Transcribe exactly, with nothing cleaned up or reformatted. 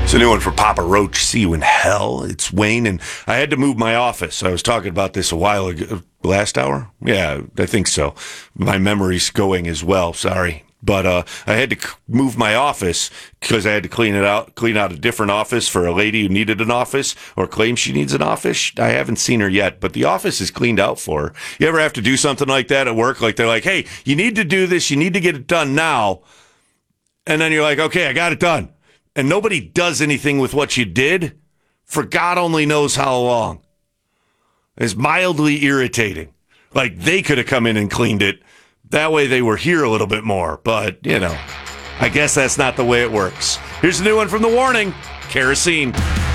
It's a new one for Papa Roach. See you in hell. It's Wayne, and I had to move my office. I was talking about this a while ago. Last hour? Yeah, I think so. My memory's going as well. Sorry. But uh, I had to move my office because I had to clean it out, clean out a different office for a lady who needed an office or claims she needs an office. I haven't seen her yet, but the office is cleaned out for her. You ever have to do something like that at work? Like they're like, hey, you need to do this. You need to get it done now. And then you're like, okay, I got it done. And nobody does anything with what you did for God only knows how long. It's mildly irritating. Like they could have come in and cleaned it. That way they were here a little bit more. But, you know, I guess that's not the way it works. Here's a new one from The Warning. Kerosene.